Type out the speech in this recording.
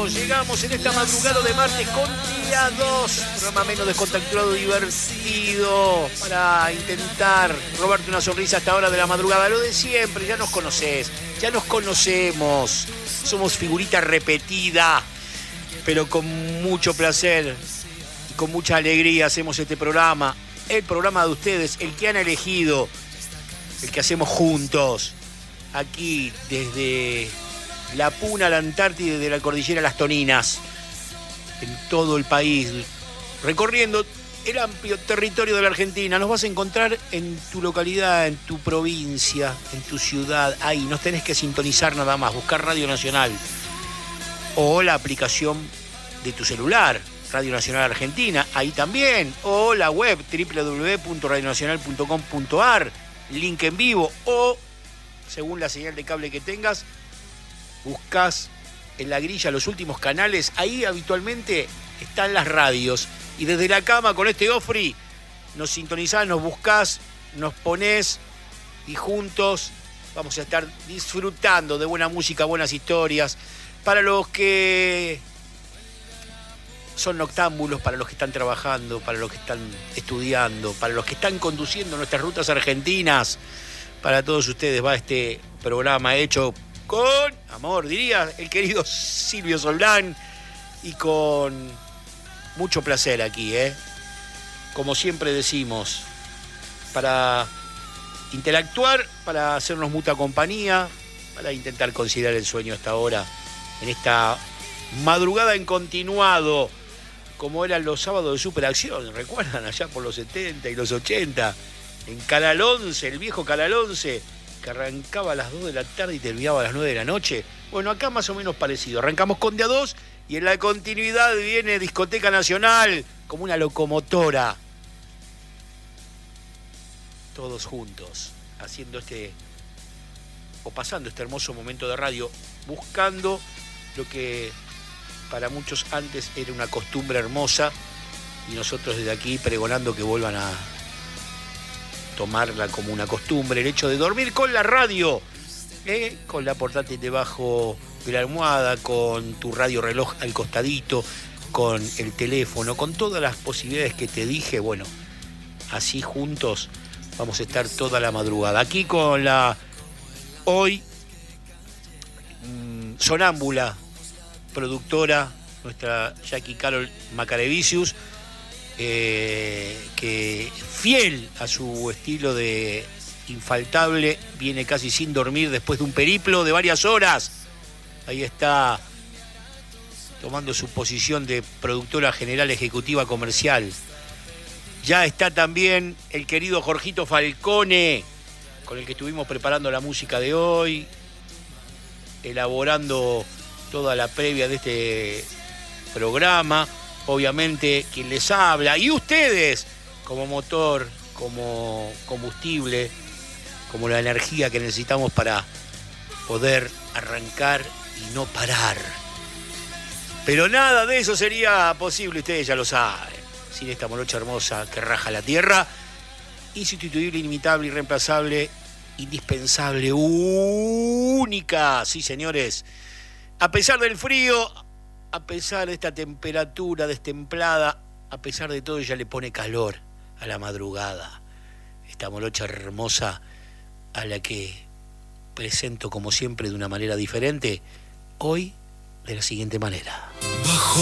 llegamos en esta madrugada de martes con día 2, programa menos descontracturado, divertido, para intentar robarte una sonrisa a esta hora de la madrugada. Lo de siempre, ya nos conocés, ya nos conocemos, somos figurita repetida, pero con mucho placer y con mucha alegría hacemos este programa, el programa de ustedes, el que han elegido, el que hacemos juntos, aquí desde la Puna a la Antártida y de la cordillera a las Toninas, en todo el país, recorriendo el amplio territorio de la Argentina. Nos vas a encontrar en tu localidad, en tu provincia, en tu ciudad. Ahí nos tenés que sintonizar nada más, buscar Radio Nacional o la aplicación de tu celular, Radio Nacional Argentina, ahí también, o la web www.radionacional.com.ar, link en vivo, o según la señal de cable que tengas, buscás en la grilla los últimos canales, ahí habitualmente están las radios, y desde la cama con este Ofri nos sintonizás, nos buscás, nos ponés y juntos vamos a estar disfrutando de buena música, buenas historias, para los que son noctámbulos, para los que están trabajando, para los que están estudiando, para los que están conduciendo nuestras rutas argentinas. Para todos ustedes va este programa hecho con amor, diría el querido Silvio Soldán, y con mucho placer aquí, como siempre decimos, para interactuar, para hacernos mutua compañía, para intentar conciliar el sueño a esta hora, en esta madrugada en continuado, como eran los sábados de Superacción, ¿recuerdan? Allá por los 70 y los 80, en Canal 11, el viejo Canal 11, que arrancaba a las 2 de la tarde y terminaba a las 9 de la noche. Bueno, acá más o menos parecido. Arrancamos con día 2 y en la continuidad viene Discoteca Nacional como una locomotora. Todos juntos, haciendo o pasando este hermoso momento de radio, buscando lo que para muchos antes era una costumbre hermosa, y nosotros desde aquí pregonando que vuelvan a tomarla como una costumbre, el hecho de dormir con la radio, con la portátil debajo de la almohada, con tu radio reloj al costadito, con el teléfono, con todas las posibilidades que te dije. Bueno, así juntos vamos a estar toda la madrugada. Aquí con la hoy sonámbula productora, nuestra Jackie Carol Macarevicius, que fiel a su estilo de infaltable, viene casi sin dormir después de un periplo de varias horas. Ahí está tomando su posición de productora general ejecutiva comercial. Ya está también el querido Jorgito Falcone, con el que estuvimos preparando la música de hoy, elaborando toda la previa de este programa. Obviamente quien les habla y ustedes como motor, como combustible, como la energía que necesitamos para poder arrancar y no parar. Pero nada de eso sería posible, ustedes ya lo saben, sin esta morocha hermosa que raja la tierra, insustituible, inimitable, irreemplazable, indispensable, única. Sí, señores, a pesar del frío, a pesar de esta temperatura destemplada, a pesar de todo, ella le pone calor a la madrugada. Esta morocha hermosa a la que presento como siempre de una manera diferente, hoy de la siguiente manera.